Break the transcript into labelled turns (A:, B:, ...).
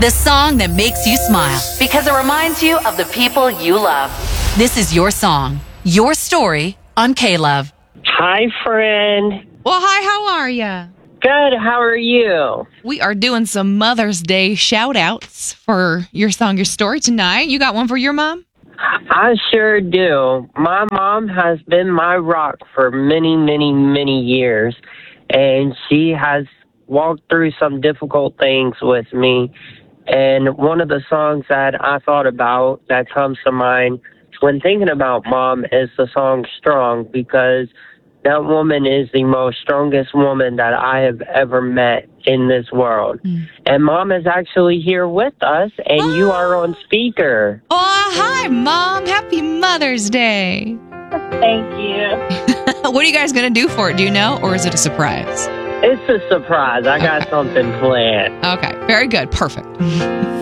A: The song that makes you smile because it reminds you of the people you love. This is your song, your story on K-Love.
B: Hi, friend.
C: Well, hi, how are ya?
B: Good, how are you?
C: We are doing some Mother's Day shout-outs for your song, your story tonight. You got one for your mom?
B: I sure do. My mom has been my rock for many, many, many years, and she has walked through some difficult things with me. And one of the songs that I thought about that comes to mind when thinking about Mom is the song Strong, because that woman is the most strongest woman that I have ever met in this world. And Mom is actually here with us, and you are on speaker.
C: Oh, hi, Mom. Happy Mother's Day.
D: Thank you.
C: What are you guys going to do for it? Do you know? Or is it a surprise?
B: It's a surprise. I got something planned.
C: Okay. Very good. Perfect.